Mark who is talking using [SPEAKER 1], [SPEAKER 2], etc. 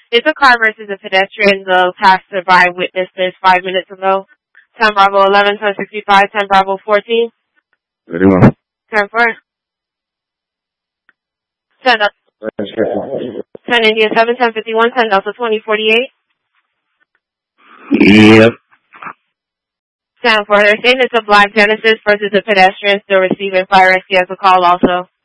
[SPEAKER 1] It's a car versus a pedestrian. The passerby witnessed this 5 minutes ago. 10 Bravo 11, 1065, 10 Bravo 14.
[SPEAKER 2] 31.
[SPEAKER 1] 10 4. 10 up. 10 India 7, 1051, 10 Delta 2048.
[SPEAKER 2] Yep.
[SPEAKER 1] 10 4. They're saying it's a black Genesis versus a pedestrian still receiving fire rescue as a call also.